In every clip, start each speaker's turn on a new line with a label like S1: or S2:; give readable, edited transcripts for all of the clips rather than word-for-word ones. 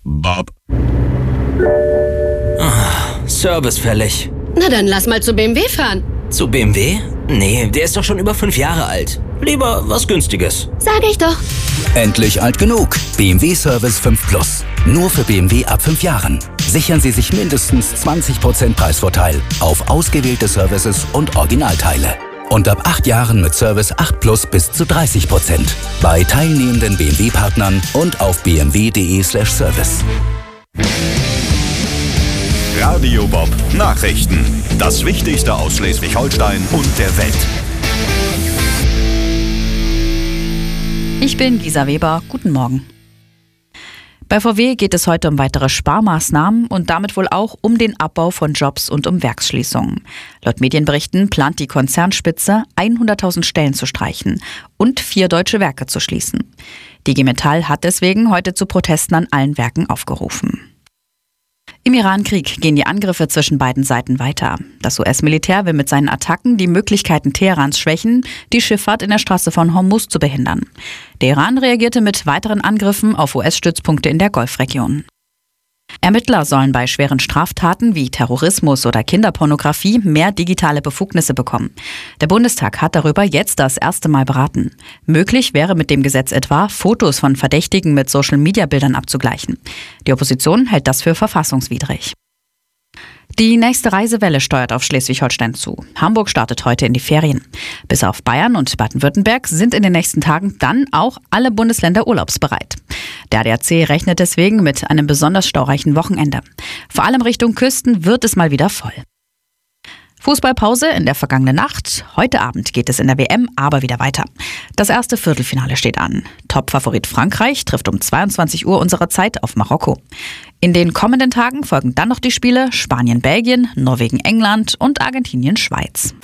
S1: Bob.
S2: Service fällig.
S3: Na dann lass mal zu BMW fahren.
S2: Zu BMW? Nee, der ist doch schon über 5 Jahre alt. Lieber was Günstiges.
S3: Sag ich doch.
S4: Endlich alt genug. BMW Service 5 Plus. Nur für BMW ab 5 Jahren. Sichern Sie sich mindestens 20% Preisvorteil auf ausgewählte Services und Originalteile. Und ab 8 Jahren mit Service 8 Plus bis zu 30%. Bei teilnehmenden BMW-Partnern und auf bmw.de/service.
S1: Radio Bob Nachrichten. Das Wichtigste aus Schleswig-Holstein und der Welt.
S5: Ich bin Gisa Weber. Guten Morgen. Bei VW geht es heute um weitere Sparmaßnahmen und damit wohl auch um den Abbau von Jobs und um Werksschließungen. Laut Medienberichten plant die Konzernspitze, 100.000 Stellen zu streichen und 4 deutsche Werke zu schließen. Die IG Metall hat deswegen heute zu Protesten an allen Werken aufgerufen. Im Iran-Krieg gehen die Angriffe zwischen beiden Seiten weiter. Das US-Militär will mit seinen Attacken die Möglichkeiten Teherans schwächen, die Schifffahrt in der Straße von Hormuz zu behindern. Der Iran reagierte mit weiteren Angriffen auf US-Stützpunkte in der Golfregion. Ermittler sollen bei schweren Straftaten wie Terrorismus oder Kinderpornografie mehr digitale Befugnisse bekommen. Der Bundestag hat darüber jetzt das erste Mal beraten. Möglich wäre mit dem Gesetz etwa, Fotos von Verdächtigen mit Social-Media-Bildern abzugleichen. Die Opposition hält das für verfassungswidrig. Die nächste Reisewelle steuert auf Schleswig-Holstein zu. Hamburg startet heute in die Ferien. Bis auf Bayern und Baden-Württemberg sind in den nächsten Tagen dann auch alle Bundesländer urlaubsbereit. Der ADAC rechnet deswegen mit einem besonders staureichen Wochenende. Vor allem Richtung Küsten wird es mal wieder voll. Fußballpause in der vergangenen Nacht. Heute Abend geht es in der WM aber wieder weiter. Das erste Viertelfinale steht an. Topfavorit Frankreich trifft um 22 Uhr unserer Zeit auf Marokko. In den kommenden Tagen folgen dann noch die Spiele Spanien-Belgien, Norwegen-England und Argentinien-Schweiz.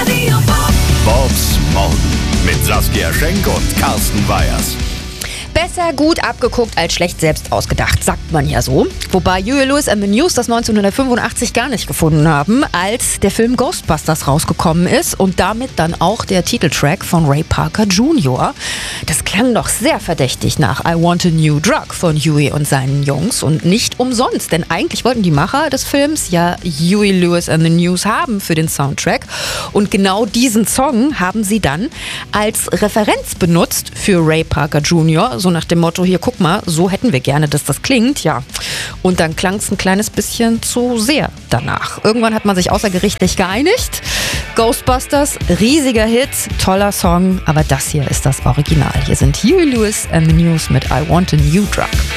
S1: Bobs Morgen mit Saskia Schenk und Carsten Weyers.
S6: Besser gut abgeguckt als schlecht selbst ausgedacht, sagt man ja so. Wobei Huey Lewis and the News das 1985 gar nicht gefunden haben, als der Film Ghostbusters rausgekommen ist und damit dann auch der Titeltrack von Ray Parker Jr. Das klang doch sehr verdächtig nach I Want a New Drug von Huey und seinen Jungs und nicht umsonst, denn eigentlich wollten die Macher des Films ja Huey Lewis and the News haben für den Soundtrack und genau diesen Song haben sie dann als Referenz benutzt für Ray Parker Jr., so nach dem Motto, hier guck mal, so hätten wir gerne, dass das klingt, ja. Und dann klang es ein kleines bisschen zu sehr danach. Irgendwann hat man sich außergerichtlich geeinigt. Ghostbusters, riesiger Hit, toller Song, aber das hier ist das Original. Hier sind Huey Lewis and the News mit I Want a New Drug.